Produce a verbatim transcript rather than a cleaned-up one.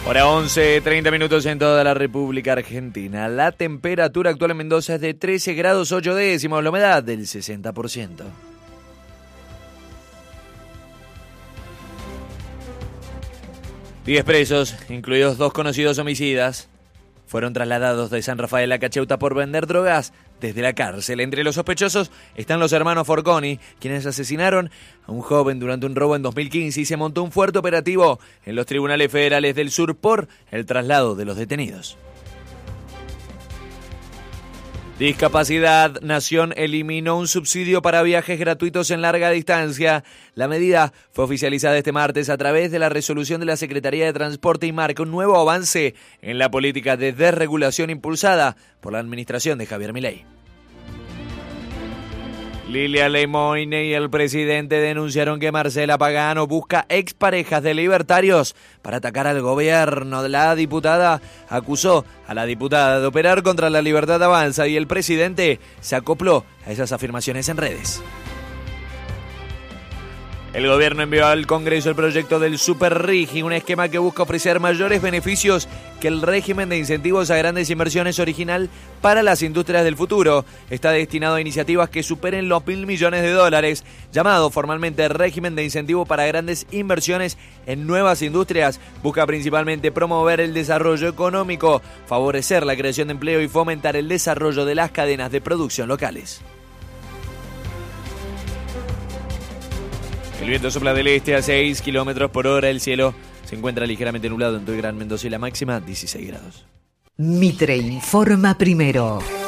Hora once, treinta minutos en toda la República Argentina. La temperatura actual en Mendoza es de trece grados ocho décimos, la humedad del sesenta por ciento. Diez presos, incluidos dos conocidos homicidas, fueron trasladados de San Rafael a Cacheuta por vender drogas desde la cárcel. Entre los sospechosos están los hermanos Forconi, quienes asesinaron a un joven durante un robo en dos mil quince y se montó un fuerte operativo en los tribunales federales del sur por el traslado de los detenidos. Discapacidad. Nación eliminó un subsidio para viajes gratuitos en larga distancia. La medida fue oficializada este martes a través de la resolución de la Secretaría de Transporte y marca un nuevo avance en la política de desregulación impulsada por la administración de Javier Milei. Lilia Lemoine y el presidente denunciaron que Marcela Pagano busca exparejas de libertarios para atacar al gobierno. La diputada acusó a la diputada de operar contra la libertad avanza y el presidente se acopló a esas afirmaciones en redes. El gobierno envió al Congreso el proyecto del Superrigi, un esquema que busca ofrecer mayores beneficios que el régimen de incentivos a grandes inversiones original para las industrias del futuro. Está destinado a iniciativas que superen los mil millones de dólares, llamado formalmente régimen de incentivo para grandes inversiones en nuevas industrias. Busca principalmente promover el desarrollo económico, favorecer la creación de empleo y fomentar el desarrollo de las cadenas de producción locales. El viento sopla del este a seis kilómetros por hora. El cielo se encuentra ligeramente nublado en todo el Gran Mendoza y la máxima dieciséis grados. Mitre informa primero.